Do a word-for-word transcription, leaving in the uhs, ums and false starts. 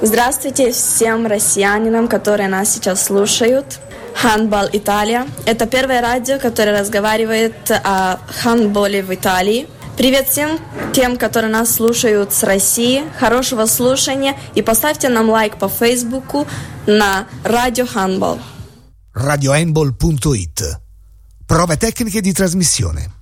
Здравствуйте всем россиянам, которые нас сейчас слушают. Handball Italia – это первое радио, которое разговаривает о хандболе в Италии. Привет всем тем, которые нас слушают с России. Хорошего слушания и поставьте нам лайк по Фейсбуку на Radio Handball. radio handball punto it. Prove tecniche di trasmissione.